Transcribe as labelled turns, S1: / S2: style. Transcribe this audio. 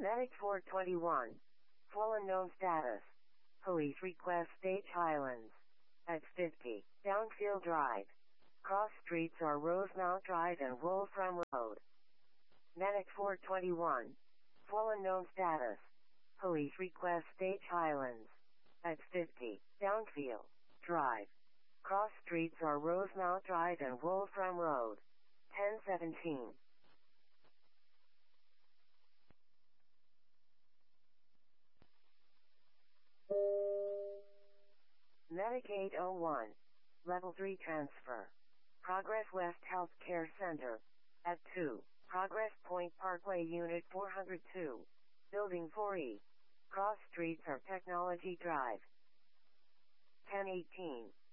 S1: Medic 421. Full unknown status. Police request State Highlands. At 50. Downfield Drive. Cross streets are Rosemount Drive and Wolfram Road. Medic 421. Full unknown status. Police request State Highlands. At 50. Downfield Drive. Cross streets are Rosemount Drive and Wolfram Road. 1017. Medic 801. Level 3 transfer. Progress West Healthcare Center. At 2. Progress Point Parkway Unit 402. Building 4E. Cross streets are Technology Drive. 1018.